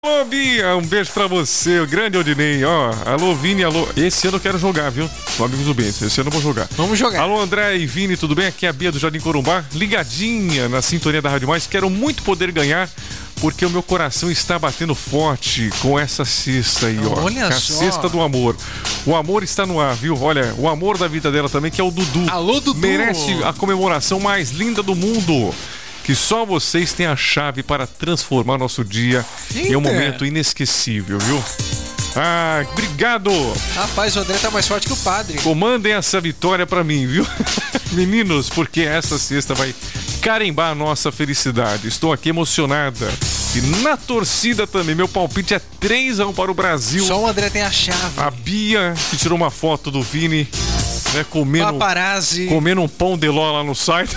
Alô, Bia, um beijo pra você, o grande Odinei, ó. Alô, Vini, alô. Esse ano eu quero jogar, viu? No Amigos do Bem, esse ano eu vou jogar. Vamos jogar. Alô, André e Vini, tudo bem? Aqui é a Bia do Jardim Corumbá, ligadinha na sintonia da Rádio Mais. Quero muito poder ganhar, porque o meu coração está batendo forte com essa cesta aí, ó. Olha a só. cesta do amor. O amor está no ar, viu? Olha, o amor da vida dela também, que é o Dudu. Alô, Dudu. Merece a comemoração mais linda do mundo. Que só vocês têm a chave para transformar nosso dia em um momento inesquecível, viu? Ah, obrigado! Rapaz, o André tá mais forte que o padre. Comandem essa vitória pra mim, viu? Meninos, porque essa sexta vai carimbar a nossa felicidade. Estou aqui emocionada. E na torcida também, meu palpite é 3-1 para o Brasil. Só o André tem a chave. A Bia, que tirou uma foto do Vini, né, comendo um pão de ló lá no site.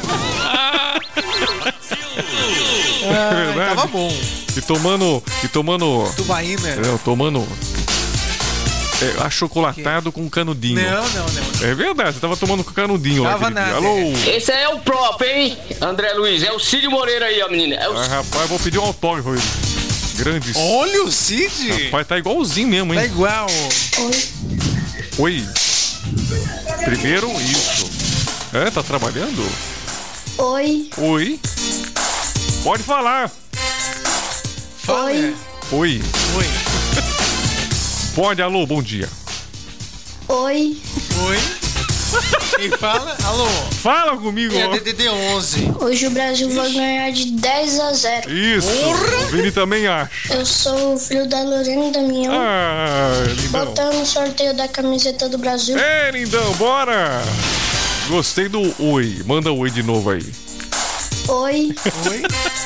É verdade. Tava bom. E tomando Tubaína. tomando achocolatado com canudinho. Não. É verdade, você tava tomando com canudinho lá. Tava nada. Alô? Esse aí é o próprio, hein? André Luiz, é o Cid Moreira aí, ó, menina. É o... Rapaz, eu vou pedir um autógrafo aí. Grande. Olha o Cid. Rapaz, tá igualzinho mesmo, hein? Tá igual. Oi. Primeiro, isso. É, tá trabalhando? Oi. Oi. Pode falar. Fala. Oi. Oi. Oi. Pode, alô, bom dia. Oi. Oi. Quem fala? Alô. Fala comigo, É ó. DDD 11. Hoje o Brasil vai ganhar de 10-0. Isso. O Vini também acha. Eu sou o filho da Lorena e Damião. Ah, lindão. Botando no sorteio da camiseta do Brasil. É, lindão, bora. Gostei do oi. Manda oi de novo aí. Oi. Oi.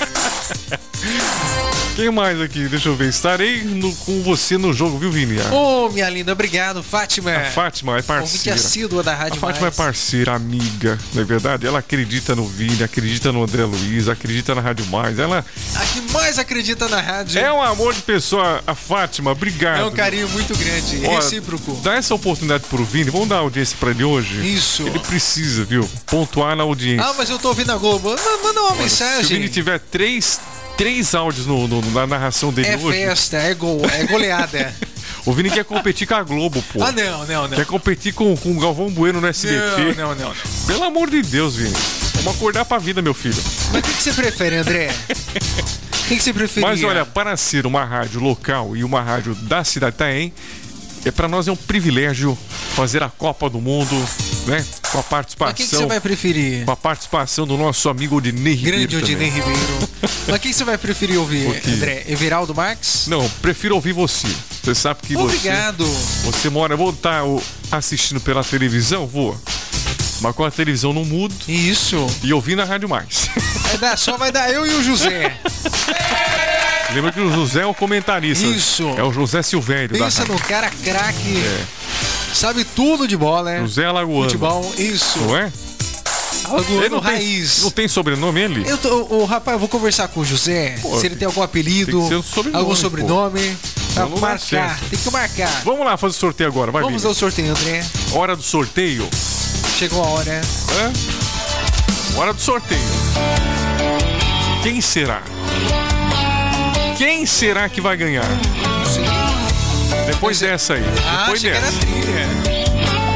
Quem mais aqui? Deixa eu ver. Estarei com você no jogo, viu, Vini? Ô, minha linda, obrigado, Fátima. A Fátima é Ouvinte parceira. assídua da A Rádio Fátima é Mais. parceira, amiga, não é verdade? Ela acredita no Vini, acredita no André Luiz, acredita na Rádio Mais. Ela A que mais acredita na rádio. é um amor de pessoa, a Fátima. Obrigado. É um carinho muito grande, Ó, recíproco. Dá essa oportunidade pro Vini. Vamos dar audiência pra ele hoje? Isso. Ele precisa, viu? Pontuar na audiência. Ah, mas eu tô ouvindo a Globo. Manda uma Se o mensagem. Vini tiver três áudios na narração dele É hoje. festa, é gol, é goleada. O Vini quer competir com a Globo, pô. Ah, não. Quer competir com o Galvão Bueno no SBT. Não. Pelo amor de Deus, Vini. Vamos acordar pra vida, meu filho. Mas o que você prefere, André? O que você preferia? Mas olha, para ser uma rádio local e uma rádio da cidade de Itaém, pra nós é um privilégio fazer a Copa do Mundo, né? Com a Mas participação. o que você vai preferir? Com a participação do nosso amigo Odinei Ribeiro. Grande Odinei também. Ribeiro. Mas o que você vai preferir ouvir, O quê? André? Everaldo Marques? Não, prefiro ouvir você. Você sabe que Obrigado. você mora. Vou estar assistindo pela televisão? Vou. Mas com a televisão no mudo Isso. e ouvindo a Rádio Mais. Só vai dar eu e o José. Lembra que o José é o comentarista. Isso. É o José Silvério da Pensa rádio. no cara craque. Sabe tudo de bola, né? José Alagoano. Futebol, isso. Não é? Alagoano Ele não raiz. tem, não tem sobrenome ele? Rapaz, eu vou conversar com o José, Pô, se ele tem algum apelido, tem que ser um sobrenome, algum sobrenome, pra Não dá marcar. certo. Tem que marcar. Vamos lá fazer o sorteio agora, vai Vamos Vini. ao sorteio, André. Hora do sorteio. Chegou a hora. Hã? Hora do sorteio. Quem será? Quem será que vai ganhar? Sim. Depois dessa aí. Ah, Depois chega na dessa. trilha.